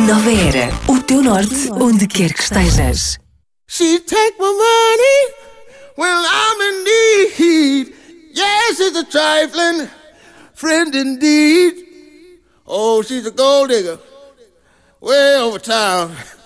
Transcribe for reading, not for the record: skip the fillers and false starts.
Nova Era, o teu norte, onde quer que estejas. She take my money when I'm in need. Yes, it's a trifling friend indeed. Oh, she's a gold digger way over town.